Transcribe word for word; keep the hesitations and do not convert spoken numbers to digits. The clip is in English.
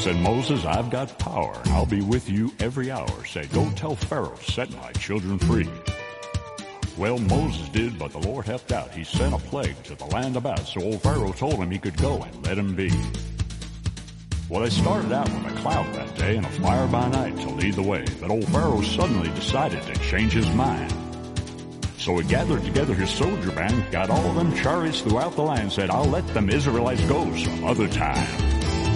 Said Moses, I've got power, and I'll be with you every hour. Said, go tell Pharaoh, set my children free. Well, Moses did, but the Lord helped out. He sent a plague to the land about, so old Pharaoh told him he could go and let him be. Well, they started out with a cloud that day and a fire by night to lead the way. But old Pharaoh suddenly decided to change his mind. So he gathered together his soldier band, got all them chariots throughout the land, said, I'll let them Israelites go some other time.